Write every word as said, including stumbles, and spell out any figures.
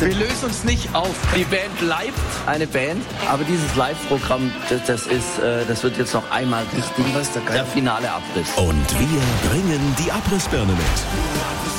Wir lösen uns nicht auf. Die Band bleibt eine Band, aber dieses Live-Programm, das, das ist, äh, das wird jetzt noch einmal richtig Was ist da geil? der finale Abriss. Und wir bringen die Abrissbirne mit.